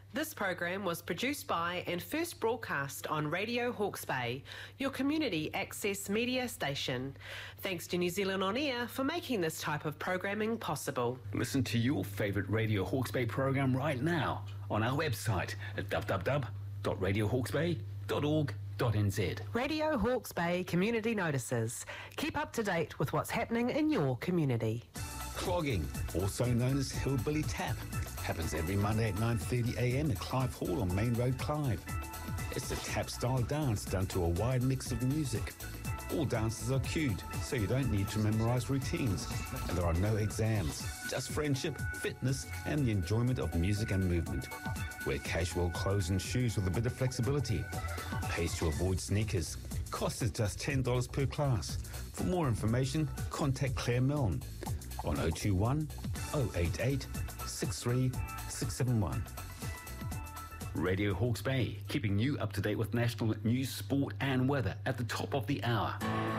This program was produced by and first broadcast on Radio Hawke's Bay, your community access media station. Thanks to New Zealand On Air for making this type of programming possible. Listen to your favourite Radio Hawke's Bay program right now on our website at www.radiohawksbay.org.nz. Radio Hawke's Bay Community Notices. Keep up to date with what's happening in your community. Clogging, also known as Hillbilly Tap, happens every Monday at 9:30am at Clive Hall on Main Road, Clive. It's a tap-style dance done to a wide mix of music. All dances are cued, so you don't need to memorise routines, and there are no exams, just friendship, fitness, and the enjoyment of music and movement. Wear casual clothes and shoes with a bit of flexibility. Pays to avoid sneakers. Cost is just $10 per class. For more information, contact Claire Milne on 021 088 63671. Radio Hawke's Bay, keeping you up to date with national news, sport and weather at the top of the hour.